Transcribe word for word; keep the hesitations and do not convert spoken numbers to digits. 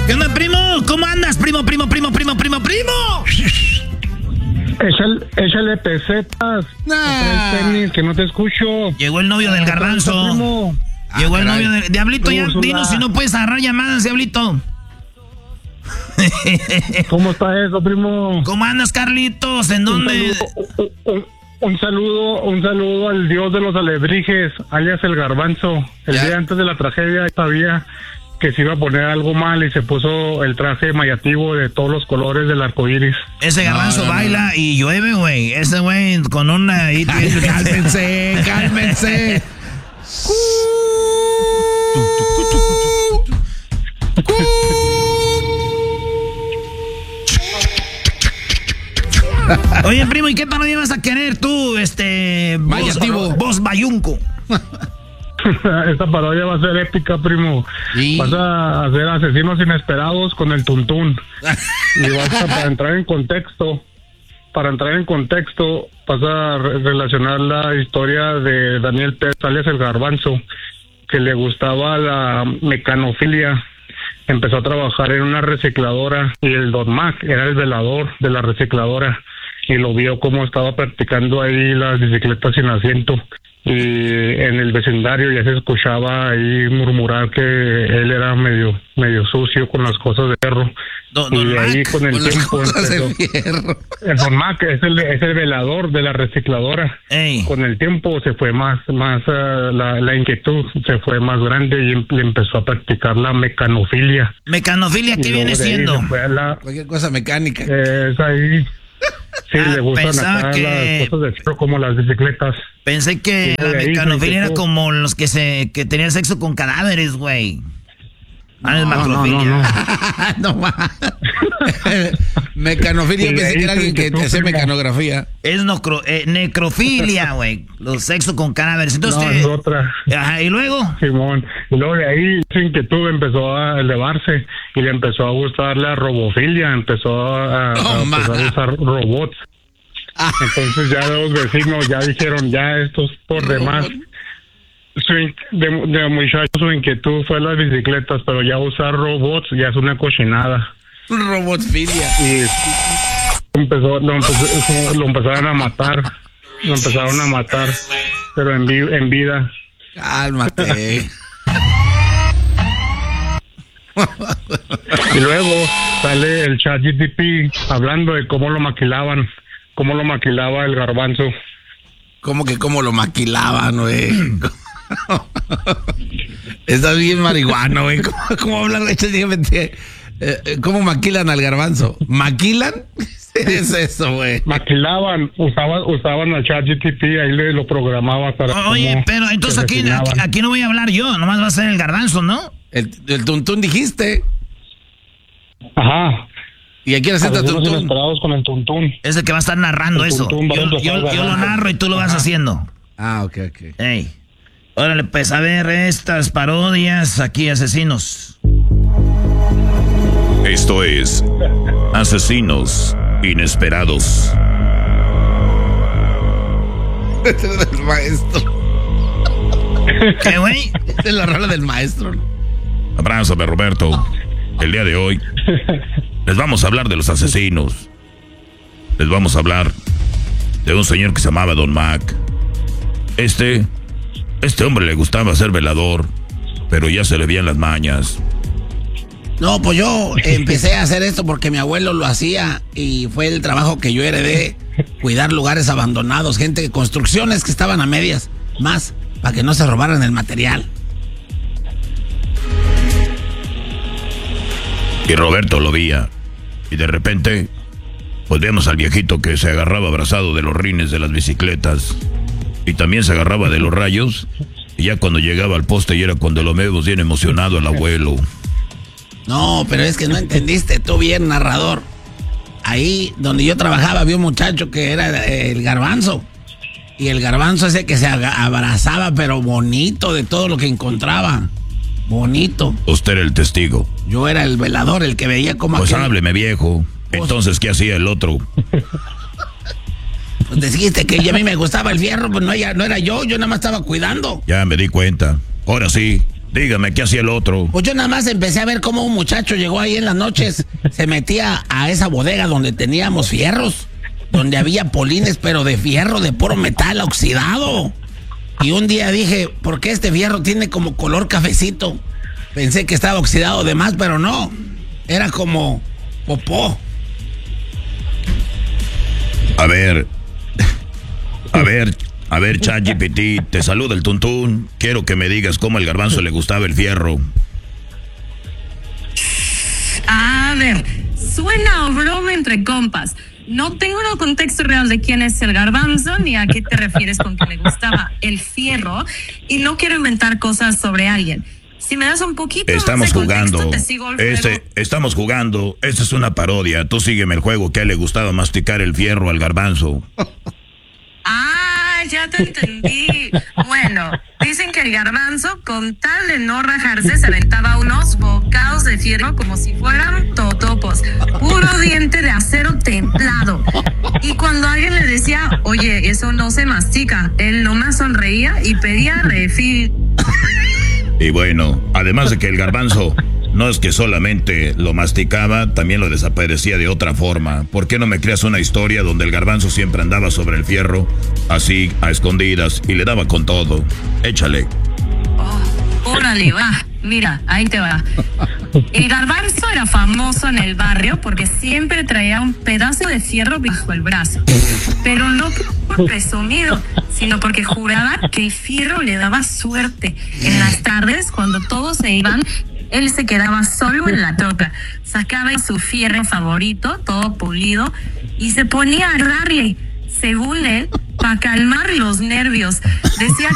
¿Qué onda, primo? ¿Cómo andas, primo, primo, primo, primo, primo, primo? Échale, échale pesetas. Nah. Tenis, que no te escucho. Llegó el novio del garbanzo. Primo. Llegó Ah, el caray. novio del... Diablito, ya, Úrsula. dinos si no puedes agarrar llamadas, Diablito. ¿Cómo está eso, primo? ¿Cómo andas, Carlitos? ¿En Un dónde? saludo, un, un- un saludo, un saludo al dios de los alebrijes, alias el garbanzo. El Ya. día antes de la tragedia sabía que se iba a poner algo mal y se puso el traje mayativo de todos los colores del arco iris. Ese garbanzo No, no, no. baila y llueve, güey. Ese güey con una... Ay, cálmense, cálmense. Oye, primo, ¿y qué parodia vas a querer tú, este... vos, Mayativo. vos bayunco? Esta parodia va a ser épica, primo. Sí. Vas a hacer asesinos inesperados con el tuntún. Y vas a, para entrar en contexto, para entrar en contexto, vas a re- relacionar la historia de Daniel Pérez, alias el garbanzo, que le gustaba la mecanofilia. Empezó a trabajar en una recicladora y el Don Mac era el velador de la recicladora y lo vio cómo estaba practicando ahí las bicicletas sin asiento. Y en el vecindario ya se escuchaba ahí murmurar que él era medio medio sucio con las cosas de perro. Don- y Don de ahí Mac, con el Con las tiempo cosas de empezó- fierro. el Don Mac es el, es el velador de la recicladora. Ey. Con el tiempo se fue más, más eh, la, la inquietud se fue más grande y em- le empezó a practicar la mecanofilia. Mecanofilia, ¿qué Y viene luego de ahí siendo? se fue a la- Cualquier cosa mecánica. eh, es ahí. Sí, Ah, le gustan pensaba acá que- las cosas de fierro como las bicicletas. Pensé que Sí, la de ahí, mecanofilia era güey, como los que se que tenían sexo con cadáveres, güey. Ah, es No, no, macrofilia. no, no. No más. Mecanofilia, Sí, pensé ahí que era sí, alguien que que tú, te hacía primo. Es mecanografía. nocro- eh, necrofilia, güey. Los sexo con cadáveres. Entonces, No, ¿qué? es otra. Ajá, y luego, Simón. Y luego de ahí su inquietud empezó a elevarse y le empezó a gustar la robofilia, empezó a, a- Oh, a empezar ma. a usar robots. Entonces ya los vecinos ya dijeron, ya esto es por demás. Su in- de, de muchacho su inquietud fue las bicicletas, pero ya usar robots ya es una cochinada. Robotfilia. Y empezó, lo, empezó- lo empezaron a matar, lo empezaron a matar, pero en, vi- en vida. Cálmate. Y luego sale el chat G T P hablando de cómo lo maquilaban, cómo lo maquilaba el garbanzo. ¿Cómo que cómo lo maquilaban, güey? Estás bien marihuano, güey. ¿Cómo, cómo hablan? Eh, eh, ¿Cómo maquilan al garbanzo? ¿Maquilan? ¿Qué es eso, güey? Maquilaban, usaban, usaban al chat G T P, ahí le lo programaba para... oye, cómo pero entonces se aquí, aquí, resignaban. aquí no voy a hablar yo, nomás va a ser el garbanzo, ¿no? El, el tuntún dijiste. Ajá. ¿Y a quién acepta Asesinos tuntún? inesperados con el tuntún. Es el que va a estar narrando El eso. tuntún va a Yo, empezar yo- a yo lo agarrar. narro y tú lo vas haciendo. Ah, ok, ok. Ey. Órale, pues a ver estas parodias aquí, asesinos. Esto es Asesinos Inesperados. Este es del maestro. ¿Qué, güey? Esta es la rola del maestro. Abrázame, Roberto. El día de hoy les vamos a hablar de los asesinos. Les vamos a hablar de un señor que se llamaba Don Mac. Este, este hombre le gustaba ser velador, pero ya se le veían las mañas. No, pues yo empecé a hacer esto porque mi abuelo lo hacía y fue el trabajo que yo heredé, cuidar lugares abandonados, gente, construcciones que estaban a medias, más para que no se robaran el material. Y Roberto lo veía. Y de repente, pues vemos al viejito que se agarraba abrazado de los rines de las bicicletas. Y también se agarraba de los rayos. Y ya cuando llegaba al poste y era cuando lo vemos bien emocionado al abuelo. No, pero es que no entendiste tú bien, narrador. Ahí donde yo trabajaba había un muchacho que era eh, el garbanzo. Y el garbanzo ese que se aga- abrazaba, pero bonito de todo lo que encontraba. Bonito. Usted era el testigo. Yo era el velador, el que veía cómo Pues aquel- hábleme, viejo. Entonces, ¿qué hacía el otro? Pues dijiste que ya a mí me gustaba el fierro, pues no, ya, no era yo, yo nada más estaba cuidando. Ya me di cuenta. Ahora sí, Dígame, ¿qué hacía el otro? Pues yo nada más empecé a ver cómo un muchacho llegó ahí en las noches, se metía a esa bodega donde teníamos fierros, donde había polines, pero de fierro, de puro metal oxidado. Y un día dije, ¿por qué este fierro tiene como color cafecito? Pensé que estaba oxidado de más, pero no, era como popó. A ver, a ver, a ver, ChatGPT, te saluda el Tuntún. Quiero que me digas cómo al Garbanzo le gustaba el fierro. A ver, suena a broma entre compas. No tengo un contexto real de quién es el Garbanzo ni a qué te refieres con que le gustaba el fierro y no quiero inventar cosas sobre alguien. Si me das un poquito Estamos más de contexto, jugando. te sigo el juego. Este, estamos jugando. Esta es una parodia. Tú sígueme el juego que a él le gustaba masticar el fierro al Garbanzo. Ah, ya te entendí. Bueno, dicen que el Garbanzo, con tal de no rajarse, se aventaba unos bocados de fierro como si fueran totopos. Puro diente de acero templado. Y cuando alguien le decía, oye, eso no se mastica, él nomás sonreía y pedía refil. Y bueno, además de que el Garbanzo no es que solamente lo masticaba, también lo desaparecía de otra forma. ¿Por qué no me creas una historia donde el Garbanzo siempre andaba sobre el fierro, así, a escondidas, y le daba con todo? Échale. Oh, órale, va. Mira, ahí te va. El Garbanzo era famoso en el barrio porque siempre traía un pedazo de fierro bajo el brazo. Pero no por presumido, sino porque juraba que el fierro le daba suerte. En las tardes, cuando todos se iban, él se quedaba solo en la troca. Sacaba su fierro favorito, todo pulido, y se ponía a darle, según él, para calmar los nervios. Decía